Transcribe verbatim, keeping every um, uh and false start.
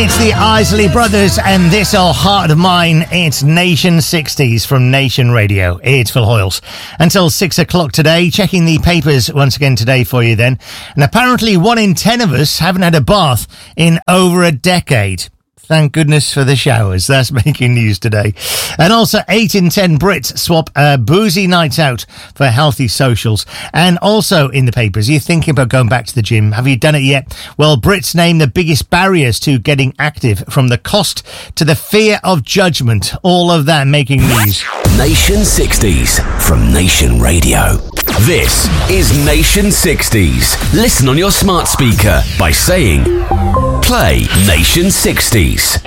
It's the Isley Brothers and This Old Heart of Mine. It's Nation sixties from Nation Radio. It's Phil Hoyles. Until six o'clock today, checking the papers once again today for you then. And apparently one in ten of us haven't had a bath in over a decade. Thank goodness for the showers. That's making news today. And also, eight in ten Brits swap uh, boozy nights out for healthy socials. And also in the papers, are you thinking about going back to the gym? Have you done it yet? Well, Brits name the biggest barriers to getting active, from the cost to the fear of judgment. All of that making news. Nation sixties from Nation Radio. This is Nation sixties. Listen on your smart speaker by saying, play Nation sixties.